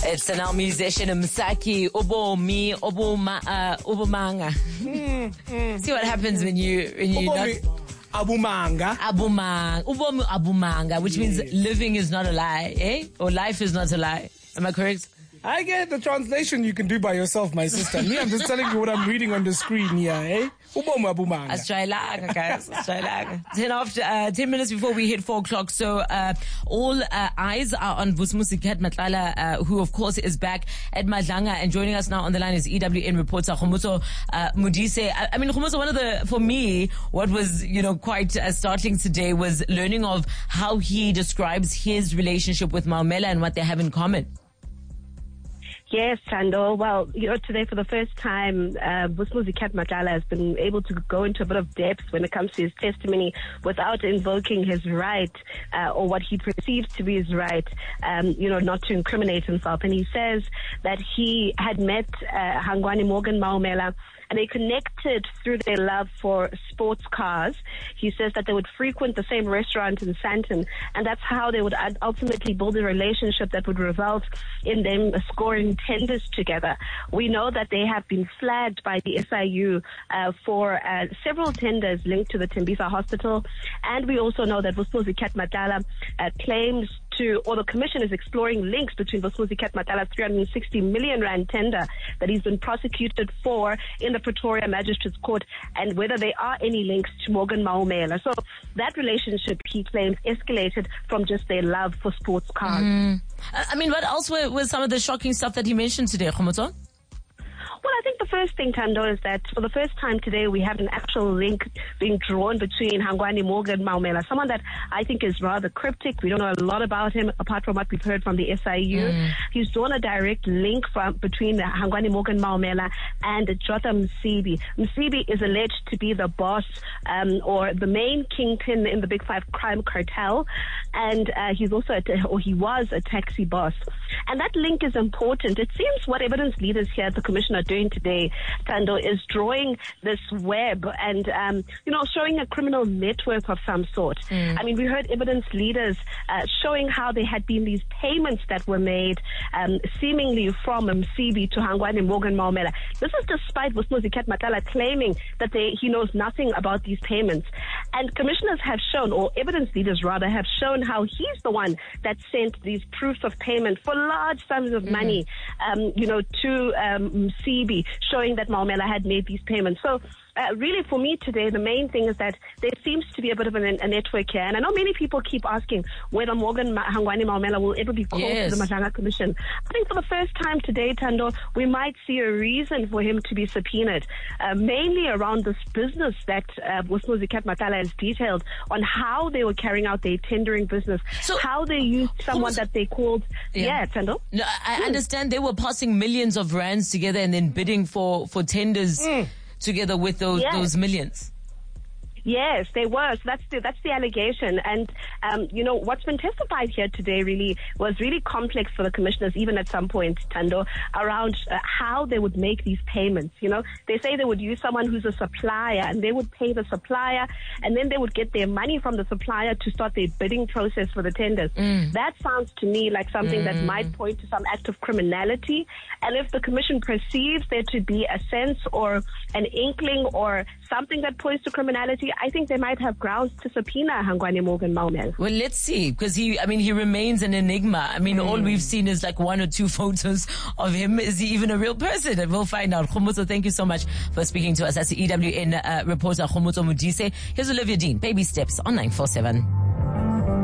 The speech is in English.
It's an our musician Msaki Ubomi Ubumanga. See what happens when you not Abumanga. Ubomi Abumanga, which means living is not a lie, eh? Or life is not a lie. Am I correct? I get the translation you can do by yourself, my sister. Me, I'm just telling you what I'm reading on the screen here, eh? Ubomi Abumanga. Let's try lager, guys. Let's try lager. 10 minutes before we hit 4 o'clock. So, all eyes are on Vusmusikat Matlala, who of course is back at Madlanga, and joining us now on the line is EWN reporter Khomotso Modise. I mean, Khomotso, for me, what was, quite startling today was learning of how he describes his relationship with Maumela and what they have in common. Yes, Thando. Well, today for the first time, Vusmusikat Matlala has been able to go into a bit of depth when it comes to his testimony without invoking his right, or what he perceives to be his right, not to incriminate himself. And he says that he had met Hangwani Morgan Maumela, and they connected through their love for sports cars. He says that they would frequent the same restaurant in Sandton, and that's how they would ultimately build a relationship that would result in them scoring tenders together. We know that they have been flagged by the SIU for several tenders linked to the Tembisa Hospital, and we also know that Vusmusikat Matlala claims or the commission is exploring links between Vusmusikat Matlala's 360 million rand tender that he's been prosecuted for in the Pretoria Magistrates Court, and whether there are any links to Morgan Maumela. So that relationship, he claims, escalated from just their love for sports cars. I mean, what else was some of the shocking stuff that he mentioned today, Khomotso? Well, I think the first thing, Thando, is that for the first time today, we have an actual link being drawn between Hangwani Morgan Maumela, someone that I think is rather cryptic. We don't know a lot about him, apart from what we've heard from the SIU. He's drawn a direct link between Hangwani Morgan Maumela and Jota Msibi. Msibi is alleged to be the boss, or the main kingpin in the Big Five crime cartel, and he's also, he was a taxi boss. And that link is important. It seems what evidence leaders here at the Commission are doing today, Thando, is drawing this web and, showing a criminal network of some sort. I mean, we heard evidence leaders showing how there had been these payments that were made, seemingly from Msibi to Hangwani Morgan Maumela. This is despite Vusmusikat Matlala claiming that he knows nothing about these payments. And commissioners have shown, or evidence leaders rather, have shown how he's the one that sent these proofs of payment for large sums of money, to Msibi, showing that Maumela had made these payments. So really, for me today, the main thing is that there seems to be a bit of a network here. And I know many people keep asking whether Morgan Hangwani Maumela will ever be called to the Madlanga Commission. I think for the first time today, Thando, we might see a reason for him to be subpoenaed, mainly around this business that Vusmusikat Matlala has detailed on how they were carrying out their tendering business, how they used someone that they called... Thando? No, I understand they were passing millions of rands together and then bidding for tenders together with those millions. Yes, they were. So that's the allegation. And, what's been testified here today was really complex for the commissioners, even at some point, Thando, around how they would make these payments. They say they would use someone who's a supplier, and they would pay the supplier, and then they would get their money from the supplier to start their bidding process for the tenders. That sounds to me like something that might point to some act of criminality. And if the commission perceives there to be a sense or an inkling or something that points to criminality, I think they might have grounds to subpoena Hangwani Morgan Maumela. Well, let's see, because he remains an enigma. I mean, all we've seen is like 1 or 2 photos of him. Is he even a real person? And we'll find out. Khomotso, thank you so much for speaking to us. That's the EWN reporter Khomotso Modise. Here's Olivia Dean, Baby Steps on 947.